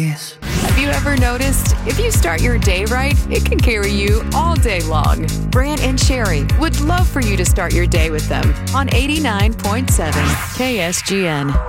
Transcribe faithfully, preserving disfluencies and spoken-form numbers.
days. Have you ever noticed if you start your day right, it can carry you all day long? Brant and Sherry would love for you to start your day with them on eighty-nine point seven K S G N.